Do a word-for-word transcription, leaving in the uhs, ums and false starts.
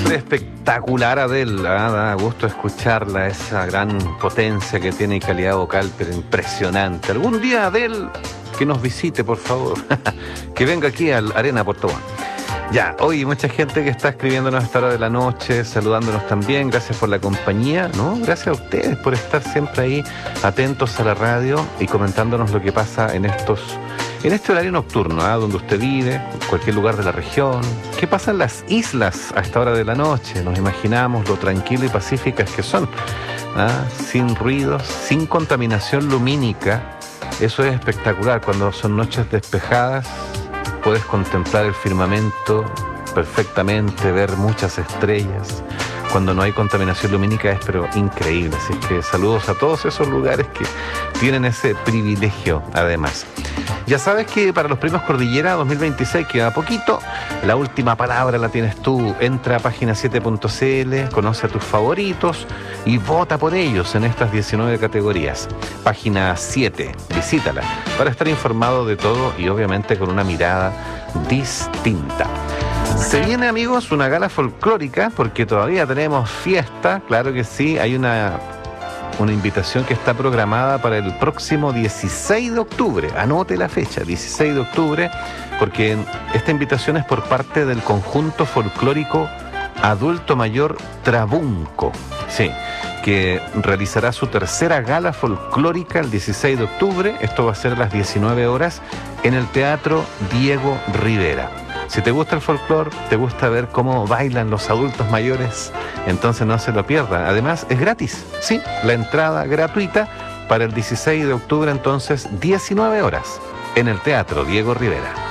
siempre espectacular Adele, ¿eh? Da gusto escucharla, esa gran potencia que tiene y calidad vocal, pero impresionante. Algún día Adele, que nos visite, por favor, que venga aquí al Arena Puerto Montt. Ya, hoy mucha gente que está escribiéndonos a esta hora de la noche, saludándonos también, gracias por la compañía, ¿no? Gracias a ustedes por estar siempre ahí atentos a la radio y comentándonos lo que pasa en estos, en este horario nocturno, ¿eh? Donde usted vive, en cualquier lugar de la región. ¿Qué pasa en las islas a esta hora de la noche? Nos imaginamos lo tranquilo y pacíficas que son, ¿eh? Sin ruidos, sin contaminación lumínica. Eso es espectacular, cuando son noches despejadas. Puedes contemplar el firmamento perfectamente, ver muchas estrellas. Cuando no hay contaminación lumínica es pero increíble. Así que saludos a todos esos lugares que tienen ese privilegio además. Ya sabes que para los Premios Cordillera dos mil veintiséis queda poquito. La última palabra la tienes tú. Entra a página siete punto c l, conoce a tus favoritos y vota por ellos en estas diecinueve categorías. Página siete, visítala para estar informado de todo y obviamente con una mirada distinta. Se viene, amigos, una gala folclórica porque todavía tenemos fiesta, claro que sí. Hay una, una invitación que está programada para el próximo dieciséis de octubre. Anote la fecha, dieciséis de octubre, porque esta invitación es por parte del conjunto folclórico Adulto Mayor Trabunco, sí, que realizará su tercera gala folclórica el dieciséis de octubre. Esto va a ser a las diecinueve horas en el Teatro Diego Rivera. Si te gusta el folclore, te gusta ver cómo bailan los adultos mayores, entonces no se lo pierda. Además, es gratis, ¿sí? La entrada gratuita para el dieciséis de octubre, entonces, diecinueve horas, en el Teatro Diego Rivera.